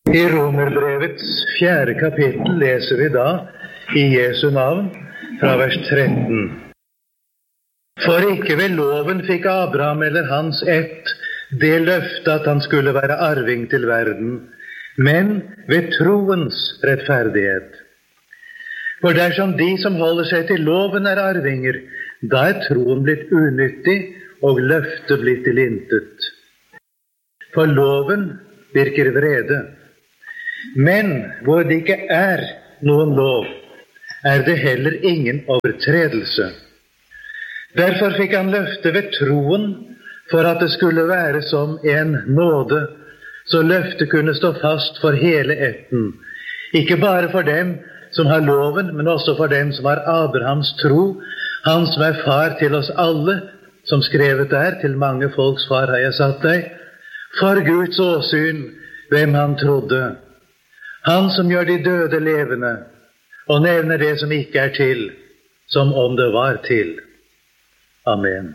I Romerbrevets 4. kapittel leser vi da i Jesu navn fra vers 13. For ikke ved loven fikk Abraham eller hans ett det løfte at han skulle være arving til verden, men ved troens rettferdighet. For dersom de som holder seg til loven arvinger, da troen blitt unyttig og løftet blitt til intet. For loven virker vrede. Men hvor det ikke noen lov, det heller ingen overtredelse. Derfor fikk han løftet ved troen, for at det skulle være som en nåde, så løftet kunne stå fast for hele ætten. Ikke bare for dem som har loven, men også for dem som har Abrahams tro, han som far til oss alle, som skrevet til mange folks far har jeg satt deg, for Guds åsyn, hvem han trodde. Han som gjør de døde levende, og nevner det som ikke til, som om det var til. Amen.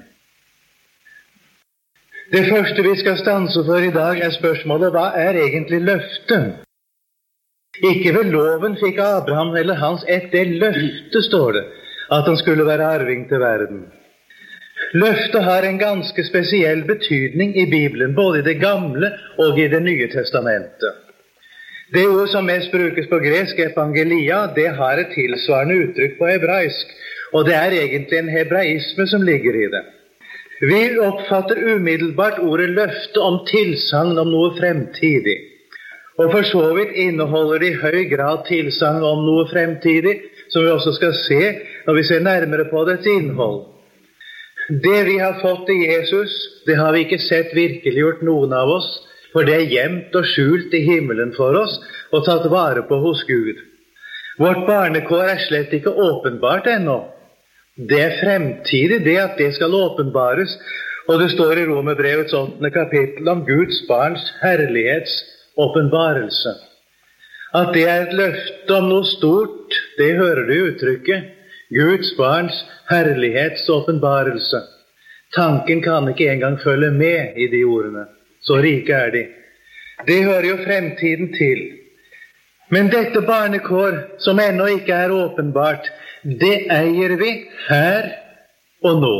Det første vi skal stanse for i dag spørsmålet, hva egentlig løftet? Ikke ved loven fikk Abraham eller hans ett det løftet, står det, at han skulle være arving til verden. Løftet har en ganske spesiell betydning i Bibelen, både i det gamle og i det nye testamentet. Det ord som mest brukes på gresk, evangelia, det har et tilsvarende uttrykk på hebraisk, og det egentlig en hebraisme som ligger i det. Vi oppfatter umiddelbart ordet løfte om tilsagn om noe fremtidig. Og for så vidt inneholder det i høy grad tilsagn om noe fremtidig, som vi også skal se når vi ser nærmere på dets innhold. Det vi har fått i Jesus, det har vi ikke sett virkeliggjort noen av oss, for det gjemt og skjult i himmelen for oss og tatt vare på hos Gud. Vårt barnekår slett ikke åpenbart ennå. Det fremtidig, det at det skal åpenbares, og det står i Romerbrevets 8. kapittel om Guds barns herlighets åpenbarelse. At det et løfte om noe stort, det hører du i uttrykket, Guds barns herlighets åpenbarelse. Tanken kan ikke engang følge med i de ordene. Så rike de. Det hører jo fremtiden til. Men dette barnekår, som ennå ikke åpenbart, det eier vi her og nå.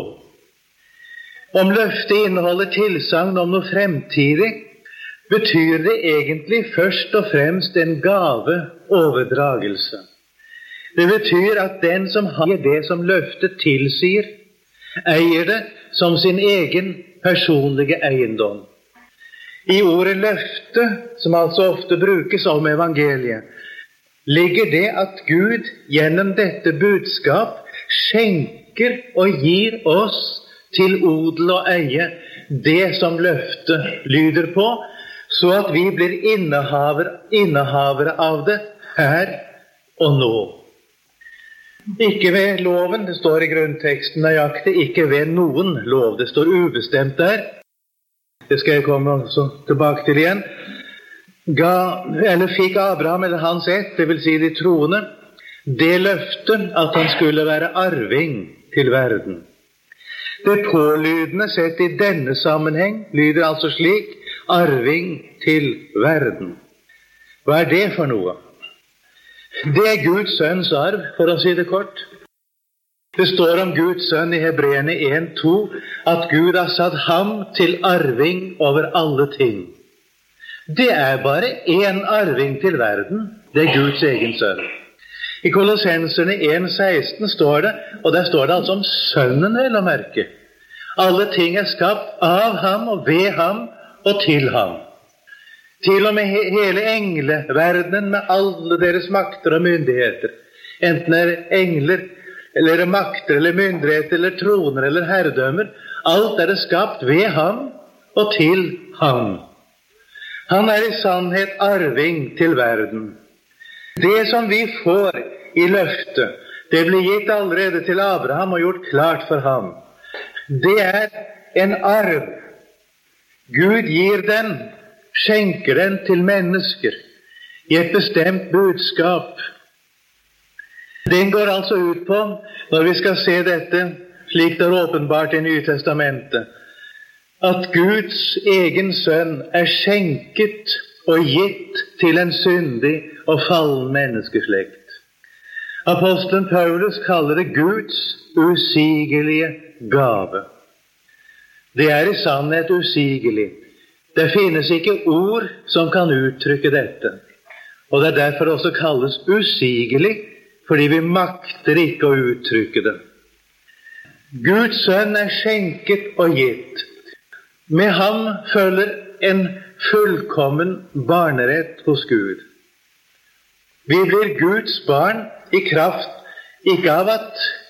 Om løftet inneholder tilsagn om noe fremtidig, betyr det egentlig først og fremst en gaveoverdragelse. Det betyr at den som har det som løftet tilsier, eier det som sin egen personlige eiendom. I ordet løfte, som altså ofte brukes om evangeliet, ligger det at Gud gjennom dette budskap skjenker og gir oss til odel og eie det som løftet lyder på, så at vi blir innehavere av det her og nå. Ikke ved loven, det står i grunnteksten nøyaktig, ikke ved noen lov, det står ubestemt der. Det skal jeg komme også tilbake til igjen. Fikk Abraham eller hans ett, det vil si de troende, det løftet at han skulle være arving til verden. Det pålydende sett i denne sammenheng lyder altså slik, arving til verden. Hva det for noe? Det Guds sønns arv, for å si det kort. Det står om Guds sønn i Hebreerne 1:2 at Gud har satt ham til arving over alle ting. Det bare én arving til verden, det Guds egen sønn. I Kolossenserne 1:16 står det, og der står det altså om sønnen vel å merke. Alle ting skapt av ham og ved ham og til ham. Til og med hele engleverdenen med alle deres makter og myndigheter, enten engler, eller makter, eller myndigheter, eller troner, eller herredømmer. Alt det skapt ved ham og til ham. Han i sannhet arving til verden. Det som vi får i løftet, det blir gitt allerede til Abraham og gjort klart for ham. Det en arv. Gud gir den, skjenker den til mennesker i et bestemt budskap. Den går altså ut på, når vi skal se dette, slik det åpenbart i Nye Testamentet, at Guds egen sønn skjenket og gitt til en syndig og fallen menneskeslekt. Apostelen Paulus kaller det Guds usigelige gave. Det er i sannhet usigelig. Det finnes ikke ord som kan uttrykke dette. Og det er derfor også kalles usigelig, fordi vi makter ikke å uttrykke det. Guds sønn er skjenket og gitt. Med ham følger en fullkommen barnerett hos Gud. Vi blir Guds barn i kraft ikke av at